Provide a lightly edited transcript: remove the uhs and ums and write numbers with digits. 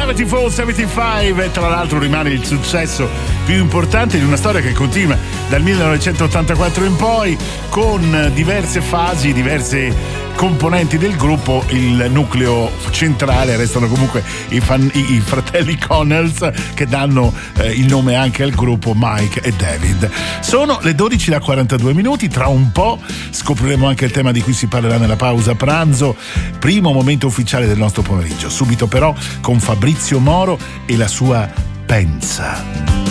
74-75 e tra l'altro rimane il successo più importante di una storia che continua dal 1984 in poi, con diverse fasi, diverse componenti del gruppo. Il nucleo centrale restano comunque i fratelli Connells, che danno il nome anche al gruppo, Mike e David. Sono le 12:42. Tra un po' scopriremo anche il tema di cui si parlerà nella pausa pranzo, primo momento ufficiale del nostro pomeriggio. Subito però con Fabrizio Moro e la sua Pensa.